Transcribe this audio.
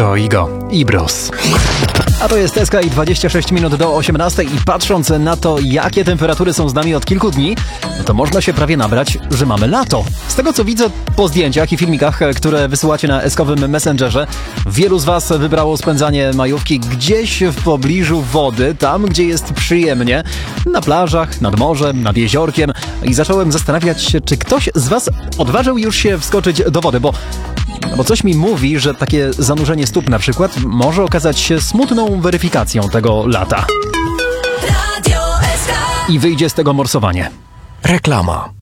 To Igo i Bros. A to jest SK i 26 minut do 18 i patrząc na to, jakie temperatury są z nami od kilku dni, no to można się prawie nabrać, że mamy lato. Z tego co widzę po zdjęciach i filmikach, które wysyłacie na SK-owym Messengerze, wielu z was wybrało spędzanie majówki gdzieś w pobliżu wody, tam gdzie jest przyjemnie, na plażach, nad morzem, nad jeziorkiem i zacząłem zastanawiać się, czy ktoś z was odważył już się wskoczyć do wody, bo coś mi mówi, że takie zanurzenie stóp na przykład może okazać się smutną weryfikacją tego lata. I wyjdzie z tego morsowanie. Reklama.